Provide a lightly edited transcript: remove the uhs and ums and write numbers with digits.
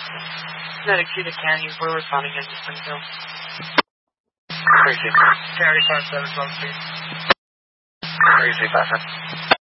Not exceeded county. We're responding in Springfield. Crazy. County 57 Speed. Crazy, 5